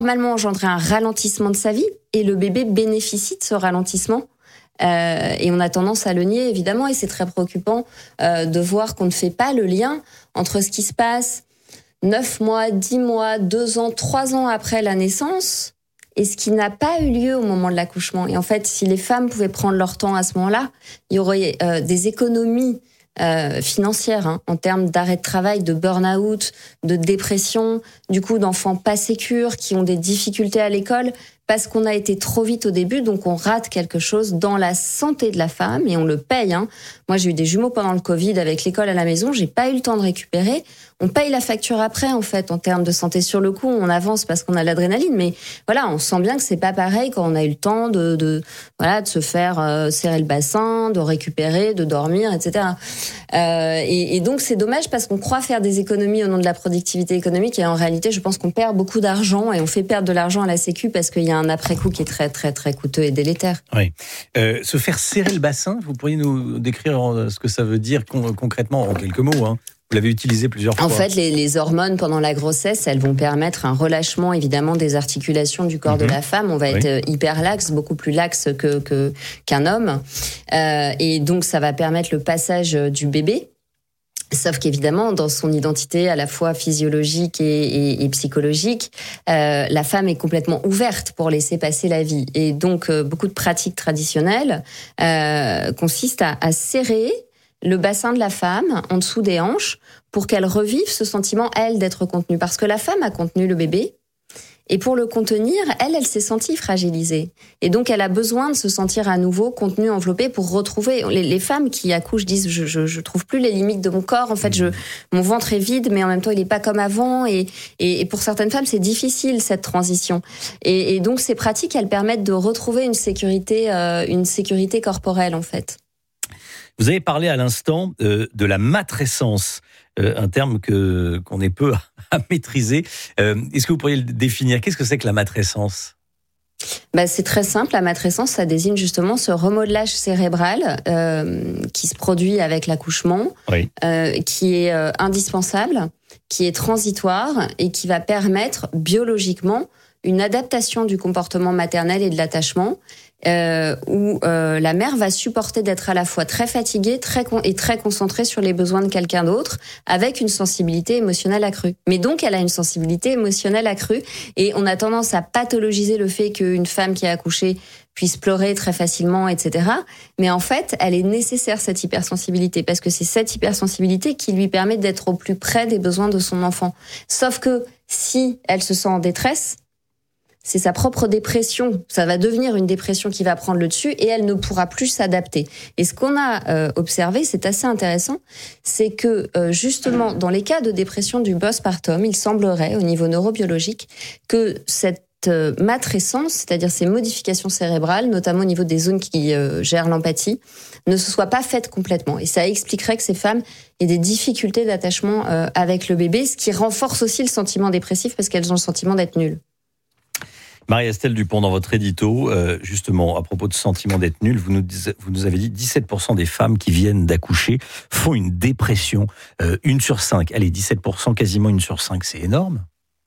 normalement engendrer un ralentissement de sa vie, et le bébé bénéficie de ce ralentissement. Et on a tendance à le nier, évidemment, et c'est très préoccupant de voir qu'on ne fait pas le lien entre ce qui se passe 9 mois, 10 mois, 2 ans, 3 ans après la naissance et ce qui n'a pas eu lieu au moment de l'accouchement. Et en fait, si les femmes pouvaient prendre leur temps à ce moment-là, il y aurait des économies financières en termes d'arrêt de travail, de burn-out, de dépression, du coup d'enfants pas sécures qui ont des difficultés à l'école parce qu'on a été trop vite au début, donc on rate quelque chose dans la santé de la femme et on le paye. Moi, j'ai eu des jumeaux pendant le Covid avec l'école à la maison, j'ai pas eu le temps de récupérer. On paye la facture après, en fait, en termes de santé. Sur le coup, on avance parce qu'on a l'adrénaline, mais voilà, on sent bien que c'est pas pareil quand on a eu le temps de se faire serrer le bassin, de récupérer, de dormir, etc. Et donc, c'est dommage parce qu'on croit faire des économies au nom de la productivité économique et en réalité, je pense qu'on perd beaucoup d'argent et on fait perdre de l'argent à la Sécu parce qu'il y a un après-coup qui est très, très, très coûteux et délétère. Oui. Se faire serrer le bassin, vous pourriez nous décrire ce que ça veut dire concrètement, en quelques mots, Vous l'avez utilisé plusieurs fois. En fait, les hormones pendant la grossesse, elles vont permettre un relâchement évidemment des articulations du corps de la femme. On va être hyper laxe, beaucoup plus laxe qu'un homme. Et donc, ça va permettre le passage du bébé. Sauf qu'évidemment, dans son identité à la fois physiologique et psychologique, la femme est complètement ouverte pour laisser passer la vie. Et donc, beaucoup de pratiques traditionnelles consistent à serrer le bassin de la femme en dessous des hanches pour qu'elle revive ce sentiment, elle, d'être contenue. Parce que la femme a contenu le bébé et pour le contenir, elle s'est sentie fragilisée. Et donc, elle a besoin de se sentir à nouveau contenue, enveloppée pour retrouver... Les femmes qui accouchent disent « je trouve plus les limites de mon corps. En fait, mon ventre est vide, mais en même temps, il est pas comme avant. » Et pour certaines femmes, c'est difficile, cette transition. Et donc, ces pratiques, elles permettent de retrouver une sécurité corporelle, en fait. Vous avez parlé à l'instant de la matrescence, un terme qu'on est peu à maîtriser. Est-ce que vous pourriez le définir ? Qu'est-ce que c'est que la matrescence ? C'est très simple. La matrescence, ça désigne justement ce remodelage cérébral qui se produit avec l'accouchement, qui est indispensable, qui est transitoire et qui va permettre biologiquement une adaptation du comportement maternel et de l'attachement où la mère va supporter d'être à la fois très fatiguée et très concentrée sur les besoins de quelqu'un d'autre avec une sensibilité émotionnelle accrue. Mais donc, elle a une sensibilité émotionnelle accrue et on a tendance à pathologiser le fait qu'une femme qui a accouché puisse pleurer très facilement, etc. Mais en fait, elle est nécessaire, cette hypersensibilité, parce que c'est cette hypersensibilité qui lui permet d'être au plus près des besoins de son enfant. Sauf que si elle se sent en détresse, c'est sa propre dépression. Ça va devenir une dépression qui va prendre le dessus et elle ne pourra plus s'adapter. Et ce qu'on a observé, c'est assez intéressant, c'est que justement, dans les cas de dépression du postpartum, il semblerait, au niveau neurobiologique, que cette matrescence, c'est-à-dire ces modifications cérébrales, notamment au niveau des zones qui gèrent l'empathie, ne se soient pas faites complètement. Et ça expliquerait que ces femmes aient des difficultés d'attachement avec le bébé, ce qui renforce aussi le sentiment dépressif parce qu'elles ont le sentiment d'être nulles. Marie-Estelle Dupont, dans votre édito, justement, à propos de sentiment d'être nul, vous nous avez dit 17% des femmes qui viennent d'accoucher font une dépression. 1 sur 5. Allez, 17%, quasiment 1 sur 5, c'est énorme.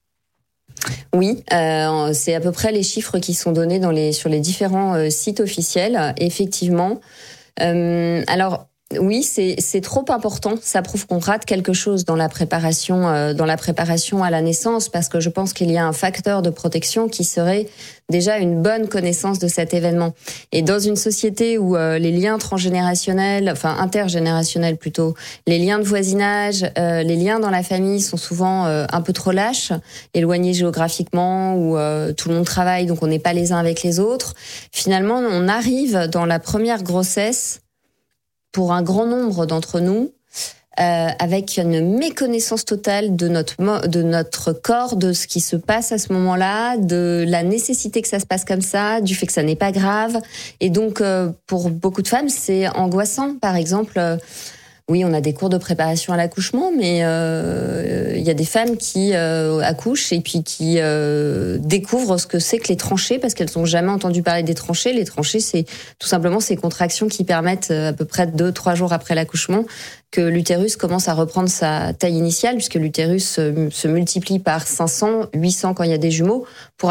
Oui, c'est à peu près les chiffres qui sont donnés sur les différents sites officiels, effectivement. Alors... Oui, c'est trop important. Ça prouve qu'on rate quelque chose dans la préparation à la naissance, parce que je pense qu'il y a un facteur de protection qui serait déjà une bonne connaissance de cet événement. Et dans une société où les liens intergénérationnels plutôt, les liens de voisinage, les liens dans la famille sont souvent un peu trop lâches, éloignés géographiquement, où tout le monde travaille, donc on n'est pas les uns avec les autres. Finalement, on arrive dans la première grossesse pour un grand nombre d'entre nous, avec une méconnaissance totale de notre corps, de ce qui se passe à ce moment-là, de la nécessité que ça se passe comme ça, du fait que ça n'est pas grave. Et donc, pour beaucoup de femmes, c'est angoissant. Par exemple, oui, on a des cours de préparation à l'accouchement, mais il y a des femmes qui accouchent et puis qui découvrent ce que c'est que les tranchées, parce qu'elles n'ont jamais entendu parler des tranchées. Les tranchées, c'est tout simplement ces contractions qui permettent à peu près 2-3 jours après l'accouchement que l'utérus commence à reprendre sa taille initiale, puisque l'utérus se multiplie par 500, 800 quand il y a des jumeaux, pour